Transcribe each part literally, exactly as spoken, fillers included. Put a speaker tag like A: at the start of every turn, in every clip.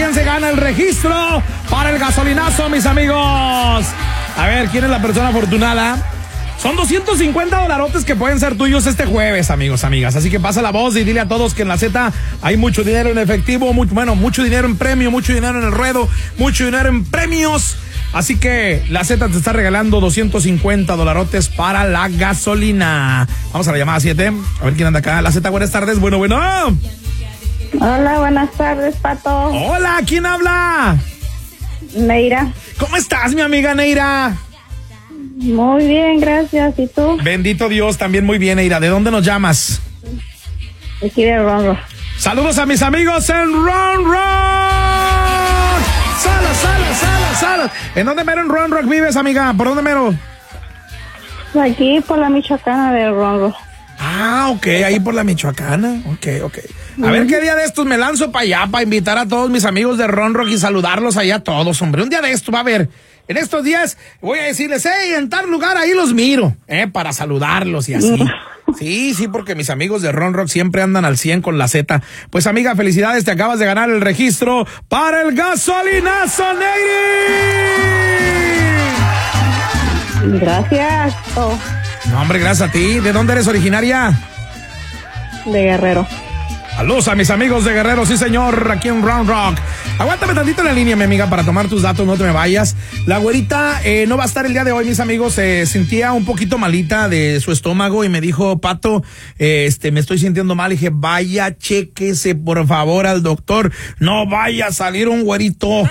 A: quién se gana el registro para el gasolinazo, mis amigos. A ver, ¿quién es la persona afortunada? Son doscientos cincuenta dolarotes que pueden ser tuyos este jueves, amigos, amigas. Así que pasa la voz y dile a todos que en la Z hay mucho dinero en efectivo, mucho, bueno, mucho dinero en premio, mucho dinero en el ruedo, mucho dinero en premios. Así que la Z te está regalando doscientos cincuenta dolarotes para la gasolina. Vamos a la llamada siete. A ver quién anda acá. La Z, buenas tardes. Bueno, bueno.
B: Hola, buenas tardes, Pato.
A: Hola, ¿quién habla?
B: Neira.
A: ¿Cómo estás, mi amiga Neira?
B: Muy bien, gracias. ¿Y tú?
A: Bendito Dios, también muy bien, Neira. ¿De dónde nos llamas?
B: Aquí de Ron Rock.
A: Saludos a mis amigos en Ron Rock. Salas, salas, salas, salas. ¿En dónde mero en Ron Rock vives, amiga? ¿Por dónde mero?
B: Aquí por la Michoacana de Ron Rock.
A: Ah, ok, ahí por la Michoacana. Ok, ok. A uh-huh. ver qué día de estos me lanzo para allá, para invitar a todos mis amigos de Ron Rock y saludarlos allá a todos, hombre. Un día de esto va a haber. En estos días voy a decirles, hey, en tal lugar ahí los miro, eh, para saludarlos y así. Sí, sí, porque mis amigos de Ron Rock siempre andan al cien con la Z. Pues, amiga, felicidades, te acabas de ganar el registro para el gasolinazo, Neyri.
B: Gracias. Oh.
A: No, hombre, gracias a ti. ¿De dónde eres originaria?
B: De Guerrero.
A: Saludos a mis amigos de Guerrero, sí señor, aquí en Round Rock. Aguántame tantito en la línea, mi amiga, para tomar tus datos, no te me vayas. La güerita eh, no va a estar el día de hoy, mis amigos, se eh, sentía un poquito malita de su estómago y me dijo, Pato, eh, este, me estoy sintiendo mal. Y dije, vaya, chéquese por favor al doctor, no vaya a salir un güerito.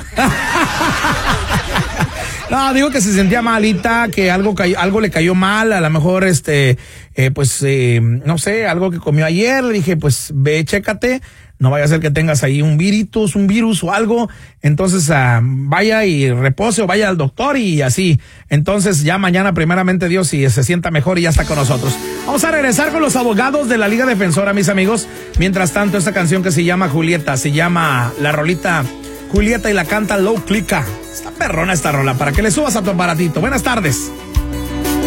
A: No, digo que se sentía malita, que algo cayó, algo le cayó mal, a lo mejor este, eh, pues, eh, no sé, algo que comió ayer. Le dije, pues, ve, chécate, no vaya a ser que tengas ahí un virus, un virus o algo. Entonces, uh, vaya y repose o vaya al doctor y así. Entonces, ya mañana, primeramente Dios, si se sienta mejor y ya está con nosotros. Vamos a regresar con los abogados de la Liga Defensora, mis amigos. Mientras tanto, esta canción que se llama Julieta, se llama la rolita Julieta y la canta Low Clica. Está perrona esta rola, para que le subas a tu aparatito. Buenas tardes.